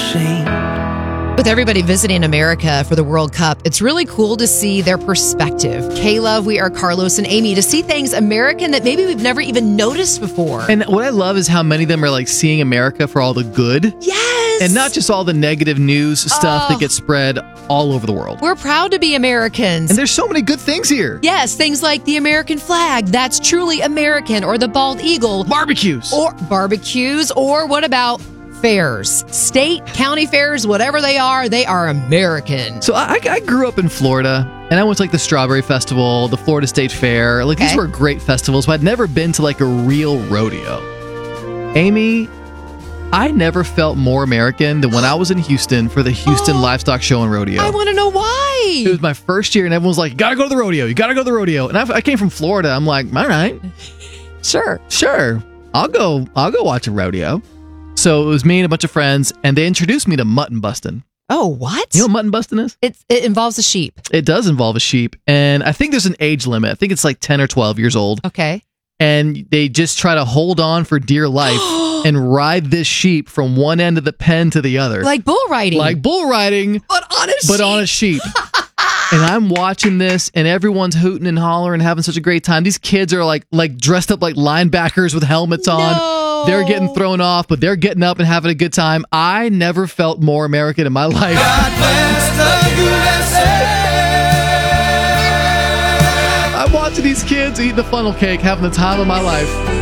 ashamed. With everybody visiting America for the World Cup, it's really cool to see their perspective. K-Love, we are Carlos and Amy, to see things American that maybe we've never even noticed before. And what I love is how many of them are like seeing America for all the good. Yes! And not just all the negative news stuff that gets spread all over the world. We're proud to be Americans. And there's so many good things here. Yes, things like the American flag, that's truly American, or the bald eagle. Barbecues. Or what about fairs? State, county fairs, whatever they are American. So I grew up in Florida, and I went to like the Strawberry Festival, the Florida State Fair. Like these were great festivals, but I'd never been to like a real rodeo. Amy, I never felt more American than when I was in Houston for the Houston Livestock Show and Rodeo. I want to know why. It was my first year, and everyone was like, you gotta go to the rodeo. You gotta go to the rodeo. And I came from Florida. I'm like, all right. Sure. I'll go watch a rodeo. So it was me and a bunch of friends, and they introduced me to mutton busting. Oh, what? You know what mutton busting is? It involves a sheep. It does involve a sheep, and I think there's an age limit. I think it's like 10 or 12 years old. Okay. And they just try to hold on for dear life and ride this sheep from one end of the pen to the other. Like bull riding. But on a sheep. And I'm watching this, and everyone's hooting and hollering, having such a great time. These kids are like dressed up like linebackers with helmets on. They're getting thrown off, but they're getting up and having a good time. I never felt more American in my life. God bless the USA. I'm watching these kids eating the funnel cake, having the time of my life.